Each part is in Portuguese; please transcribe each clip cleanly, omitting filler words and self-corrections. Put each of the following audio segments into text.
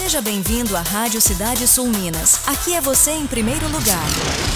Seja bem-vindo à Rádio Cidade Sul Minas. Aqui é você em primeiro lugar.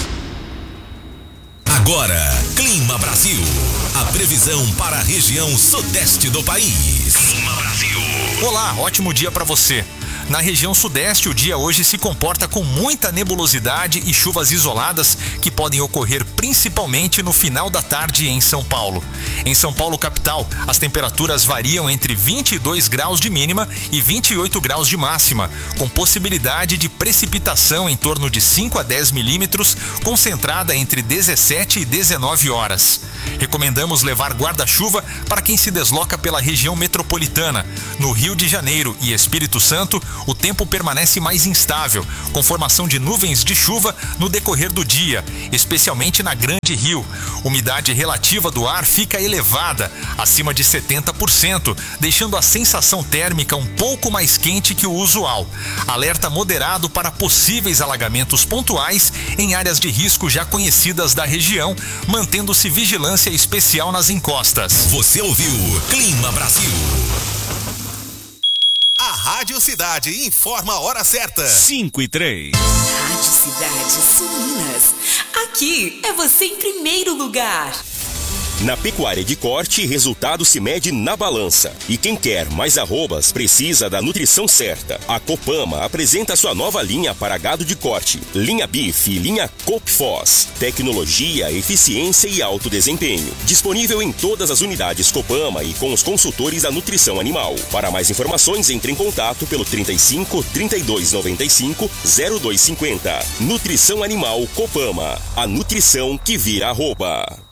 Agora, Clima Brasil. A previsão para a região sudeste do país. Clima Brasil. Olá, ótimo dia para você. Na região sudeste, o dia hoje se comporta com muita nebulosidade e chuvas isoladas que podem ocorrer principalmente no final da tarde em São Paulo. Em São Paulo, capital, as temperaturas variam entre 22 graus de mínima e 28 graus de máxima, com possibilidade de precipitação em torno de 5 a 10 milímetros, concentrada entre 17 e 19 horas. Recomendamos levar guarda-chuva para quem se desloca pela região metropolitana. No Rio de Janeiro e Espírito Santo, o tempo permanece mais instável, com formação de nuvens de chuva no decorrer do dia, especialmente na Grande Rio. Umidade relativa do ar fica elevada, acima de 70%, deixando a sensação térmica um pouco mais quente que o usual. Alerta moderado para possíveis alagamentos pontuais em áreas de risco já conhecidas da região, mantendo-se vigilância especial nas encostas. Você ouviu Clima Brasil. A Rádio Cidade informa a hora certa. 5:03. Rádio Cidade Sul Minas. Aqui é você em primeiro lugar. Na pecuária de corte, resultado se mede na balança. E quem quer mais arrobas precisa da nutrição certa. A Copama apresenta sua nova linha para gado de corte. Linha Beef e linha Copfos. Tecnologia, eficiência e alto desempenho. Disponível em todas as unidades Copama e com os consultores da nutrição animal. Para mais informações, entre em contato pelo 35 32 95 0250. Nutrição Animal Copama. A nutrição que vira arroba.